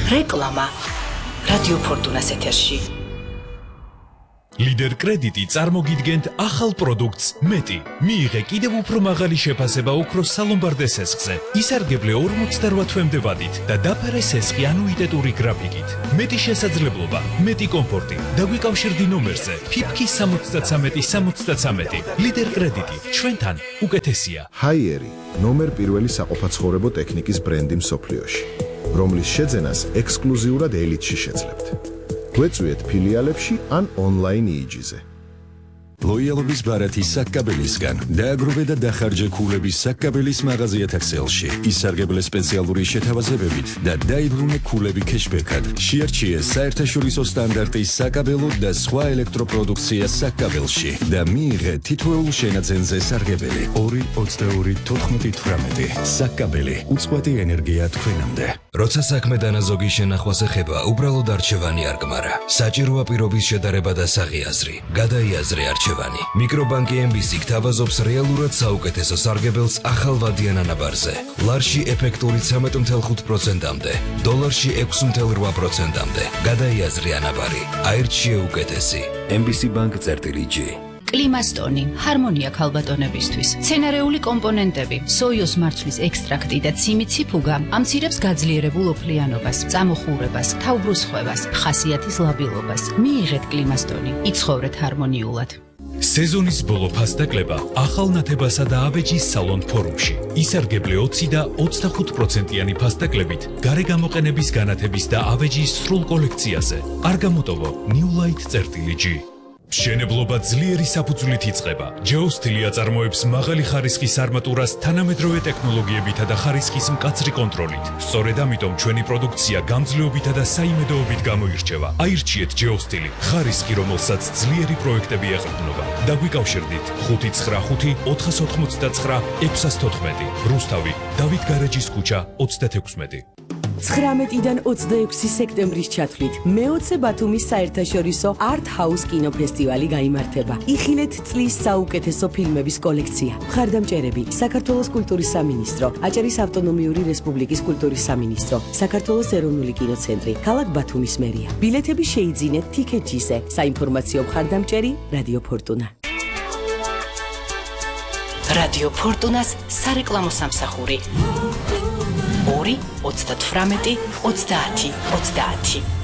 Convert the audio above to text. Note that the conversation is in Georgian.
რეკლამა რადიო ფორტუნას ეთერში. ლიდერ კრედიტი წარმოგიდგენთ ახალ პროდუქტს მეტი. მიიღე კიდევ უფრო მაღალი შეფასება ოქროს სალომბარდე სესხზე. ისარგებლე 48 თვემდე ვადით და დაფარე სესხი ანუიტეტური გრაფიკით. მეტი შესაძლებლობა, მეტი კომფორტი. დაგვიკავშირდი ნომერზე ფიფქი 73 ლიდერ კრედიტი ჩვენთან უკეთესია. ჰაიერი ნომერ პირველი საყოფაცხოვრებო ტექნიკის ბრენდი მსოფლიოში, რომლის შეძენას ექსკლუზიურად ელიტში შეძლებთ. გვეწვიეთ ფილიალებში ან ონლაინ იიჯიზე. ლოიალობის ბარათი საკკაბელისგან დააგროვე და დახარჯე ქულების საკკაბელის მაღაზიათა ქსელში. ისარგებლე სპეციალური შეთავაზებებით და დაიბრუნე ქულები ქეშბექად. შეარჩიე საერთაშორისო სტანდარტის საკაბელო და სხვა ელექტროპროდუქცია საკკაბელში და მიიღე თითოეულ შენაძენზე სარგებელი 2-22-18 საკკაბელი უწყვეტი ენერგია თქვენამდე. როცა საქმე დანაზოგი შენახვას ეხება, უბრალოდ არჩევანი არ გმარა. საჭიროა პირობის შედარება და საღიაზრი. გადაიაზრე არჩევანი. მიკრობანკი MBC გთავაზობს რეალურად საუკეთესო სარგებელს ახალვადიან ანაბარზე. ლარში ეფექტური 13.5%-მდე, დოლარში 6.8%-მდე. გადაიაზრე ანაბარი. აირჩიე უკეთესი. MBC Bank-G. კლიმასტონი, ჰარმონია ქალბატონებისთვის. მცენარეული კომპონენტები, სოიოს მარცვლის ექსტრაქტი და ციმიციფუგა ამცირებს გაძლიერებულ ოფლიანობას, წამოხურებას, თავბრუსხვევას, ხასიათის ლაბილობას. მიიღეთ კლიმასტონი, იცხოვრეთ ჰარმონიულად. სეზონის ბოლო ფასდაკლება ახალ ნათებასა და ავეჯის სალონ ფორუმში. ისარგებლე 20 და 25%-იანი ფასდაკლებით გარე გამოყენების განათების და ავეჯის სრულ კოლექციაზე. არ გამოტოვო newlight.g. მშენებლობა ძლიერი საფუძვლით იწყება. ჯეოსტილი აწარმოებს მაღალი ხარისხის არმატურას თანამედროვე ტექნოლოგიებითა და ხარისხის მკაცრი კონტროლით. სწორედ ამიტომ ჩვენი პროდუქცია გამძლეობითა და საიმედოობით გამოირჩევა. აირჩიეთ ჯეოსტილი, ხარისხი, რომელსაც ძლიერი პროექტები ეყრდნობა. დაგვიკავშირდით 595-499-614. რუსთავი, დავით გარეჯის ქუჩა 36. 19-დან 26 სექტემბრის ჩათვლით მე-20 ბათუმის საერთაშორისო არტ ჰაუს კინოფესტივალი გაიმართება. იხილეთ წლის საუკეთესო ფილმების კოლექცია. მხარდამჭერები: საქართველოს კულტურის სამინისტრო, აჭარის ავტონომიური რესპუბლიკის კულტურის სამინისტრო, საქართველოს ეროვნული კინოცენტრი, ქალაქ ბათუმის მერია. ბილეთები შეიძინეთ TicketJet-ზე. საინფორმაციო მხარდამჭერი რადიო ფორტუნა. რადიო ფორტუნას სარეკლამო სამსახური 2-38-30-30.